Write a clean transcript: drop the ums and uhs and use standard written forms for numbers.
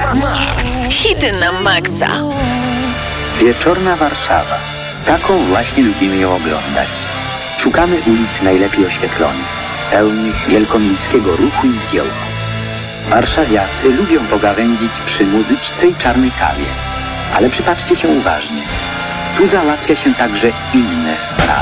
Max. Hity na maksa. Wieczorna Warszawa. Taką właśnie lubimy ją oglądać. Szukamy ulic najlepiej oświetlonych, pełnych wielkomiejskiego ruchu i zgiełku. Warszawiacy lubią pogawędzić przy muzyczce i czarnej kawie. Ale przypatrzcie się uważnie. Tu załatwia się także inne sprawy.